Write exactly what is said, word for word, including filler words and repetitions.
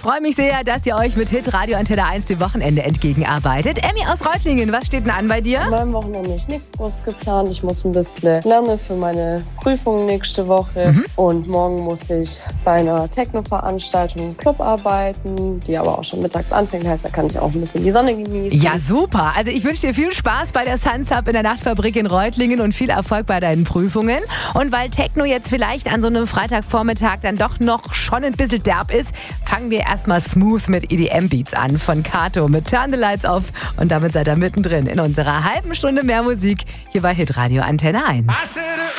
freue mich sehr, dass ihr euch mit Hit Radio Antenne eins dem Wochenende entgegenarbeitet. Emmy aus Reutlingen, was steht denn an bei dir? An meinem Wochenende ist nichts groß geplant. Ich muss ein bisschen lernen für meine Prüfung nächste Woche. Mhm. Und morgen muss ich bei einer Techno-Veranstaltung im Club arbeiten, die aber auch schon mittags anfängt. Heißt, da kann ich auch ein bisschen die Sonne genießen. Ja, super. Also ich wünsche dir viel Spaß bei der Sunsub in der Nachtfabrik in Reutlingen und viel Erfolg bei deinen Prüfungen. Und weil Techno jetzt vielleicht an so einem Freitagvormittag dann doch noch schon ein bisschen derb ist, fangen wir erstmal smooth mit E D M-Beats an von Kato mit Turn the Lights Off. Und damit seid ihr mittendrin in unserer halben Stunde mehr Musik hier bei Hit Radio Antenne eins.